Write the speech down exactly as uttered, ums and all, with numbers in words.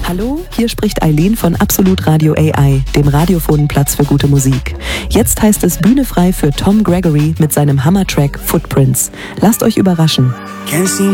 Hallo, hier spricht Eileen von Absolut Radio A I, dem radiophonen Platz für gute Musik. Jetzt heißt es Bühne frei für Tom Gregory mit seinem Hammer-Track Footprints. Lasst euch überraschen. Can't seem